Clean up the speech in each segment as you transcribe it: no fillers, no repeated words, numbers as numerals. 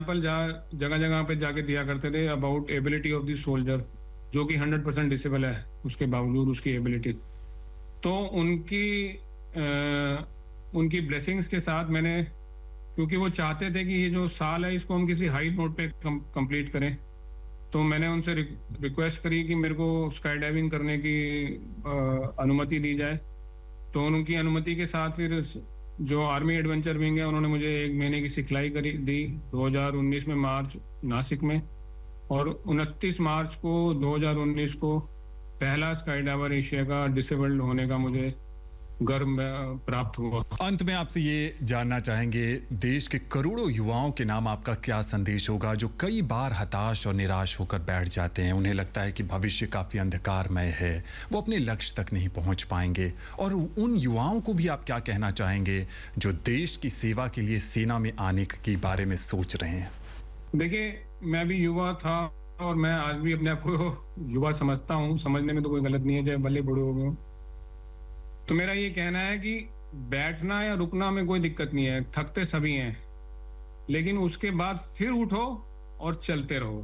जहाँ जगह जगह पे जाके दिया करते थे about ability of the soldier, जो कि 100% डिसेबल है, उसके बावजूद उसकी एबिलिटी। तो उनकी ब्लेसिंग्स के साथ मैंने, क्योंकि वो चाहते थे कि ये जो साल है इसको हम किसी हाई नोट पे कंप्लीट करें, तो मैंने उनसे रिक्वेस्ट करी कि मेरे को स्काई डाइविंग करने की अनुमति दी जाए। तो उनकी अनुमति के साथ फिर जो आर्मी एडवेंचर विंग है उन्होंने मुझे 1 महीने की सिखलाई करी दी 2019 में मार्च नासिक में, और 29 मार्च को 2019 को पहला स्काई डाइवर एशिया का डिसेबल्ड होने का मुझे गर्व प्राप्त हुआ। अंत में आपसे ये जानना चाहेंगे, देश के करोड़ों युवाओं के नाम आपका क्या संदेश होगा जो कई बार हताश और निराश होकर बैठ जाते हैं? उन्हें लगता है कि भविष्य काफी अंधकारमय है, वो अपने लक्ष्य तक नहीं पहुंच पाएंगे, और उन युवाओं को भी आप क्या कहना चाहेंगे जो देश की सेवा के लिए सेना में आने के बारे में सोच रहे हैं? देखिए, मैं भी युवा था और मैं आज भी अपने आप को युवा समझता हूँ, समझने में तो कोई गलत नहीं है, चाहे भले बूढ़े हो गए। तो मेरा ये कहना है कि बैठना या रुकना में कोई दिक्कत नहीं है, थकते सभी हैं, लेकिन उसके बाद फिर उठो और चलते रहो।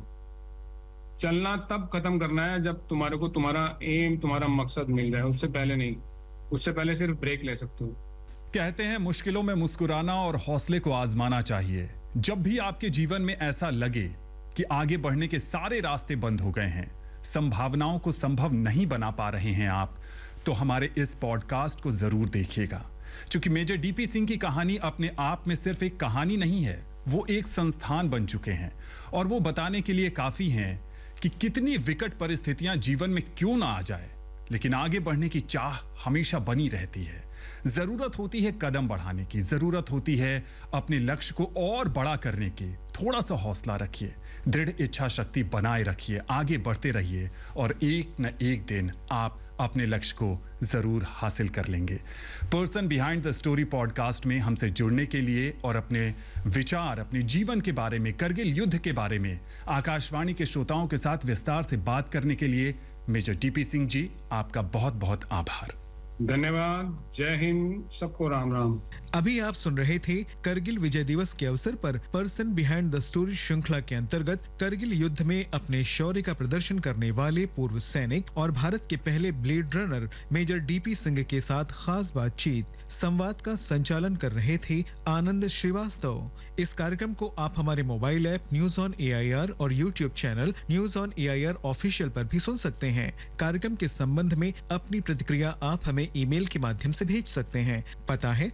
चलना तब खत्म करना है जब तुम्हारे को तुम्हारा एम, तुम्हारा मकसद मिल जाए, उससे पहले नहीं। उससे पहले सिर्फ ब्रेक ले सकते हो। कहते हैं मुश्किलों में मुस्कुराना और हौसले को आजमाना चाहिए। जब भी आपके जीवन में ऐसा लगे कि आगे बढ़ने के सारे रास्ते बंद हो गए हैं, संभावनाओं को संभव नहीं बना पा रहे हैं आप, तो हमारे इस पॉडकास्ट को जरूर देखिएगा, क्योंकि मेजर डीपी सिंह की कहानी अपने आप में सिर्फ एक कहानी नहीं है, वो एक संस्थान बन चुके हैं, और वो बताने के लिए काफी हैं कि कितनी विकट परिस्थितियां जीवन में क्यों ना आ जाए, लेकिन आगे बढ़ने की चाह हमेशा बनी रहती है। जरूरत होती है कदम बढ़ाने की, जरूरत होती है अपने लक्ष्य को और बड़ा करने की। थोड़ा सा हौसला रखिए, दृढ़ इच्छा शक्ति बनाए रखिए, आगे बढ़ते रहिए, और एक न एक दिन आप अपने लक्ष्य को जरूर हासिल कर लेंगे। Person behind the story podcast में हमसे जुड़ने के लिए और अपने विचार, अपने जीवन के बारे में, करगिल युद्ध के बारे में आकाशवाणी के श्रोताओं के साथ विस्तार से बात करने के लिए मेजर डीपी सिंह जी, आपका बहुत बहुत आभार। धन्यवाद। जय हिंद, सबको राम राम। अभी आप सुन रहे थे करगिल विजय दिवस के अवसर पर पर्सन बिहाइंड द स्टोरी श्रृंखला के अंतर्गत करगिल युद्ध में अपने शौर्य का प्रदर्शन करने वाले पूर्व सैनिक और भारत के पहले blade runner major DP Singh के साथ खास बातचीत। संवाद का संचालन कर रहे थे आनंद श्रीवास्तव। इस कार्यक्रम को आप हमारे mobile app news on AIR और YouTube channel news on AIR official पर भी सुन सकते हैं। कार्यक्रम के संबंध में अपनी प्रतिक्रिया आप हमें ईमेल के माध्यम से भेज सकते हैं। पता है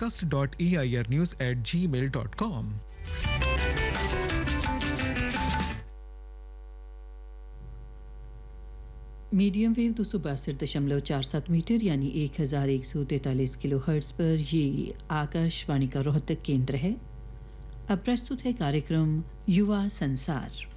podcast.airnews@gmail.com। मीडियम वेव 262.47 मीटर यानी 1143 किलो हर्ट्ज पर ये आकाशवाणी का रोहतक केंद्र है। अब प्रस्तुत है कार्यक्रम युवा संसार।